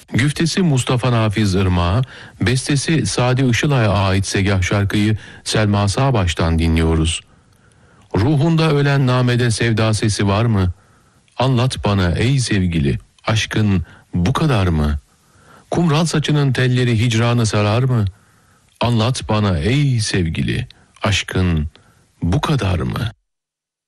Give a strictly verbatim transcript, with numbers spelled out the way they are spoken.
Güftesi Mustafa Nafiz Irmak'a, bestesi Sadi Işılay'a ait Segah şarkıyı Selma Sağbaş'tan dinliyoruz. Ruhunda ölen namede sevda sesi var mı? Anlat bana ey sevgili, aşkın bu kadar mı? Kumral saçının telleri hicranı sarar mı? Anlat bana ey sevgili, aşkın bu kadar mı?